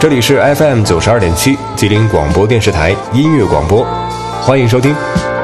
这里是 FM 92.7吉林广播电视台音乐广播，欢迎收听。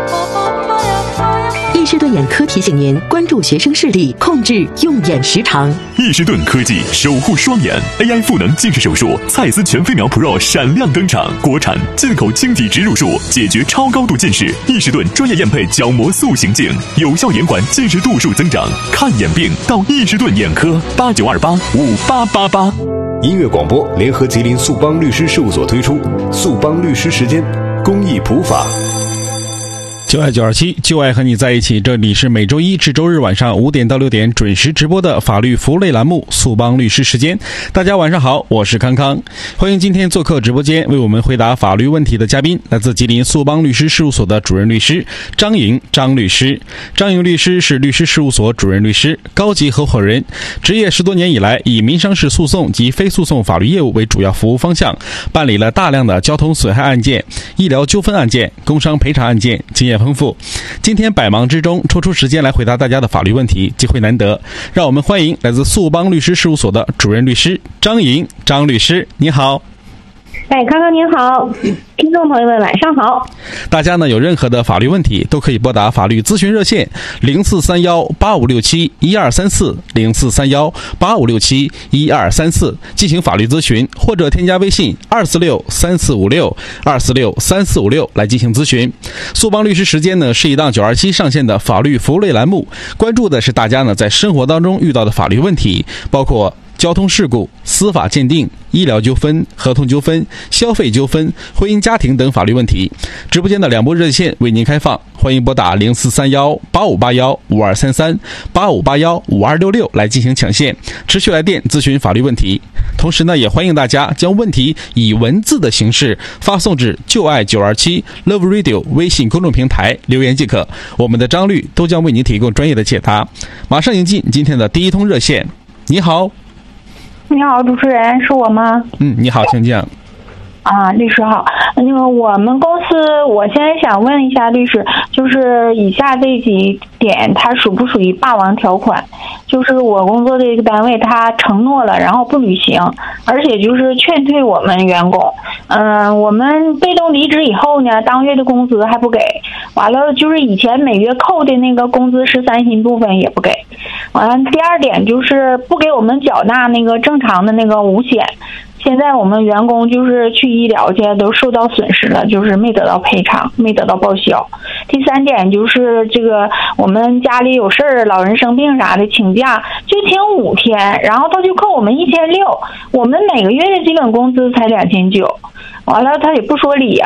易士顿眼科提醒您关注学生视力，控制用眼时长。 易士顿科技守护双眼 AI 赋能近视手术，蔡司全飞秒 Pro 闪亮登场，国产进口晶体植入术，解决超高度近视。易士顿专业验配角膜塑形镜，有效延缓近视度数增长。看眼病到易士顿眼科，89285888。 音乐广播联合吉林速邦律师事务所推出速邦律师时间公益普法。 就爱927，就爱和你在一起。这里是每周一至周日晚上5点到6点准时直播的法律服务类栏目速邦律师时间。大家晚上好，我是康康，欢迎今天做客直播间为我们回答法律问题的嘉宾，来自吉林速邦律师事务所的主任律师张莹张律师。张莹律师是律师事务所主任律师、高级合伙人，职业10多年以来，以民商事诉讼及非诉讼法律业务为主要服务方向，办理了大量的交通损害案件、医疗纠纷案件、工伤赔偿案件，经验丰富。今天百忙之中抽出时间来回答大家的法律问题，机会难得，让我们欢迎来自速邦律师事务所的主任律师张莹张律师。你好。 康康您好，听众朋友们晚上好。 大家呢有任何的法律问题都可以拨打法律咨询热线043185671234 043185671234进行法律咨询，或者添加微信2463456 2463456来进行咨询。速邦律师时间呢是一档927上线的法律服务类栏目，关注的是大家呢在生活当中遇到的法律问题，包括交通事故、司法鉴定、医疗纠纷、合同纠纷、消费纠纷、婚姻家庭等法律问题。直播间的2部热线为您开放，欢迎拨打043185815233 85815266来进行抢线，持续来电咨询法律问题。同时呢，也欢迎大家将问题以文字的形式发送至就爱927 Love Radio 微信公众平台留言即可，我们的张律都将为您提供专业的解答。马上迎进今天的第一通热线。你好。 你好，主持人，是我吗？ 你好，请讲。 律师好。我们公司，我现在想问一下律师，就是以下这几点，它属不属于霸王条款？就是我工作的一个单位，他承诺了，然后不履行，而且就是劝退我们员工。我们被动离职以后呢，当月的工资还不给，完了就是以前每月扣的那个工资13薪部分也不给。完了，第二点就是不给我们缴纳那个正常的那个五险。现在我们员工就是去医疗去都受到损失了，就是没得到赔偿，没得到报销。第三点就是这个我们家里有事儿，老人生病啥的，请假就请5天，然后他就扣我们1600，我们每个月的基本工资才2900，完了他也不说理啊，